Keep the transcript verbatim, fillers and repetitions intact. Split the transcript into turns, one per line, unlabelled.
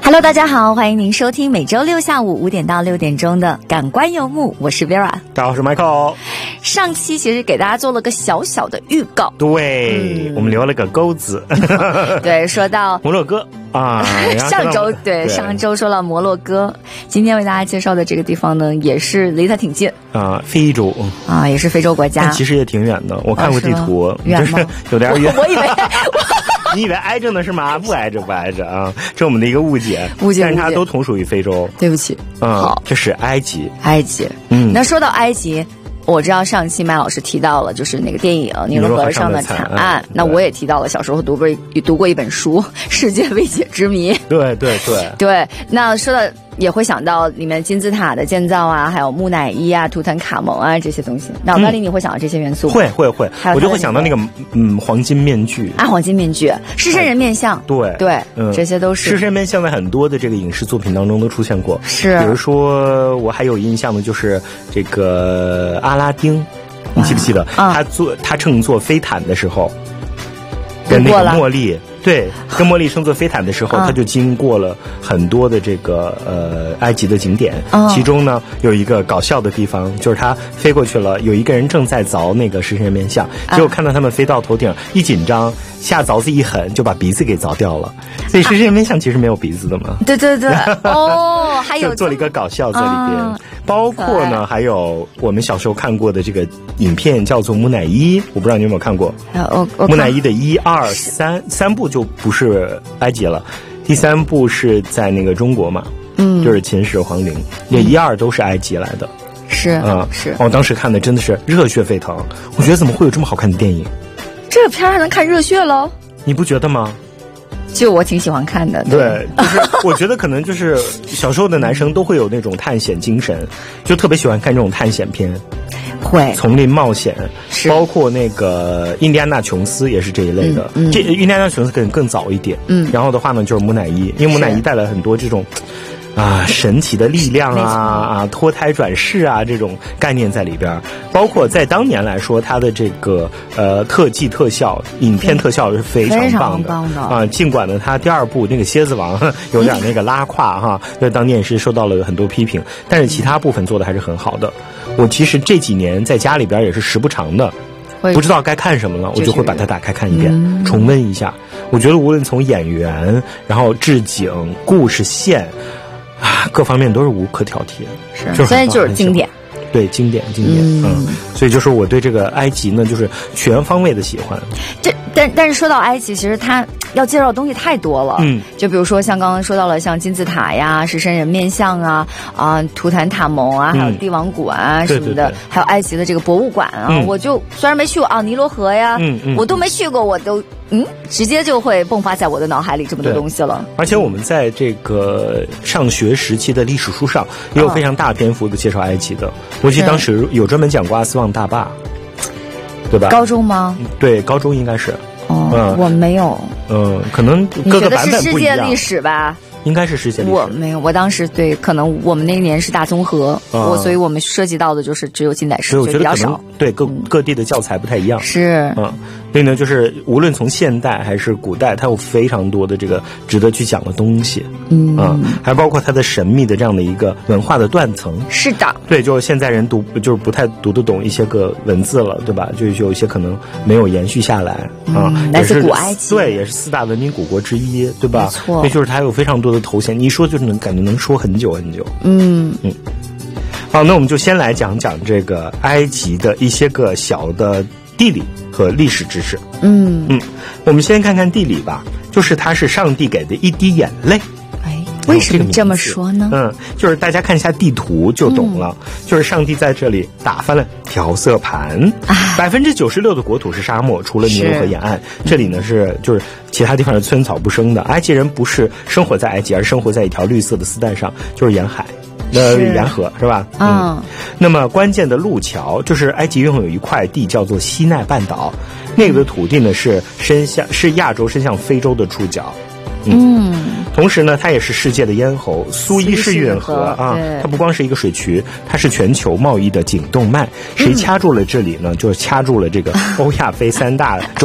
Hello， 大家好，欢迎您收听每周六下午五点到六点钟的感官游牧，我是 Vera。
大家好，我是 Michael。
上期其实给大家做了个小小的预告，
对、嗯、我们留了个钩子。
对，说到
摩洛哥啊，
上周 对, 对上周说了摩洛哥，今天为大家介绍的这个地方呢，也是离它挺近
啊，非洲
啊，也是非洲国家，
但其实也挺远的。我看过地图，
哦、远吗？
就是有点远。
我, 我以为。
你以为挨着呢是吗？不挨着，不挨着啊！这是我们的一个误解，
误解，
但是它都同属于非洲。
对不起，
嗯，
好，
这是埃及，
埃及。
嗯，
那说到埃及，我知道上期麦老师提到了，就是那个电影《尼罗河上的惨案》，那我也提到了小时候读过读过一本书《世界未解之谜》。
对对对
对，那说到也会想到里面金字塔的建造啊，还有木乃伊啊、图坦卡蒙啊这些东西。脑袋里你会想到这些元素吗？
会会会，我就会想到那个嗯黄金面具
啊，黄金面具、狮身人面像，
对
对，
嗯，
这些都是
狮身人面像在很多的这个影视作品当中都出现过。
是，
比如说我还有印象的就是这个阿拉丁，你记不记得、啊、他坐他乘坐飞毯的时候，跟那个茉莉。对，跟茉莉乘坐飞毯的时候，他就经过了很多的这个呃埃及的景点，其中呢有一个搞笑的地方，就是他飞过去了，有一个人正在凿那个狮身人面像，结果看到他们飞到头顶，一紧张，下凿子一狠，就把鼻子给凿掉了。所以狮身人面像其实没有鼻子的嘛。
对对对，哦，还有
就做了一个搞笑在里边，啊、包括呢还有我们小时候看过的这个影片叫做《木乃伊》，我不知道你有没有看过。
哦，
木乃伊的一二三三部就不是埃及了，第三部是在那个中国嘛，嗯，就是秦始皇陵，也一二都是埃及来的，
是啊、嗯，是。
我当时看的真的是热血沸腾，我觉得怎么会有这么好看的电影？
这个片还能看热血喽？
你不觉得吗？
就我挺喜欢看的，
对，就是我觉得可能就是小时候的男生都会有那种探险精神，就特别喜欢看这种探险片。
会
丛林冒险，包括那个印第安纳琼斯也是这一类的。
嗯嗯、
这印第安纳琼斯可能更早一点。嗯，然后的话呢，就是木乃伊，因为木乃伊带来很多这种啊神奇的力量啊啊脱胎转世啊这种概念在里边。包括在当年来说，它的这个呃特技特效、影片特效是非常棒的,
棒的
啊。尽管呢，它第二部那个蝎子王有点那个拉胯哈，在当年也是受到了很多批评，但是其他部分做的还是很好的。我其实这几年在家里边也是时不常的，不知道该看什么了，我就会把它打开看一遍，嗯、重温一下。我觉得无论从演员，然后置景、故事线啊，各方面都是无可挑剔。
是，就是所以就是经典。
对，经典经典，嗯, 嗯，所以就是我对这个埃及呢，就是全方位的喜欢。
这但但是说到埃及，其实它要介绍的东西太多了，嗯，就比如说像刚刚说到了像金字塔呀、狮身人面像啊、啊图坦塔蒙啊，还有帝王谷啊、嗯、什么的，
对对对，
还有埃及的这个博物馆啊，嗯、我就虽然没去过啊，尼罗河呀，嗯嗯，我都没去过，我都嗯直接就会迸发在我的脑海里这么多东西了。
而且我们在这个上学时期的历史书上也有非常大篇幅的介绍埃及的。我记得当时有专门讲过阿斯旺大坝，对吧？
高中吗？
对，高中应该是。
哦，嗯、我没有。
嗯，可能各个版本不一样。
你觉得是世界历史吧？
应该是世界历史。
我没有，我当时对，可能我们那一年是大综合，啊、我所以我们涉及到的就是只有近代史，
我觉得
比较少。
对，各、嗯、各地的教材不太一样。
是，
嗯，所以呢，就是无论从现代还是古代，它有非常多的这个值得去讲的东西。嗯，啊、嗯，还包括它的神秘的这样的一个文化的断层。
是的。
对，就现在人读就是不太读得懂一些个文字了，对吧？就有一些可能没有延续下来啊。
嗯、来自古埃及。
对，也是四大文明古国之一，对吧？
没错。
所以就是它有非常多的头衔，你一说就是能感觉能说很久很久。
嗯
嗯。好，那我们就先来讲讲这个埃及的一些个小的地理和历史知识。
嗯
嗯，我们先看看地理吧，就是它是上帝给的一滴眼泪。
哎，为什么这么说呢？
嗯，就是大家看一下地图就懂了。嗯、就是上帝在这里打翻了调色盘，百分之九十六的国土是沙漠，除了尼罗河沿岸，这里呢是就是其他地方是寸草不生的。埃及人不是生活在埃及，而是生活在一条绿色的丝带上，就是沿海。呃，沿河是吧？
嗯。
那么关键的路桥就是埃及拥有一块地叫做西奈半岛，那个的土地呢是伸向是亚洲伸向非洲的触角。
嗯。嗯
同时呢，它也是世界的咽喉，苏伊士运河啊，它不光是一个水渠，它是全球贸易的颈动脉。谁掐住了这里呢？就是掐住了这个欧亚非三大洲。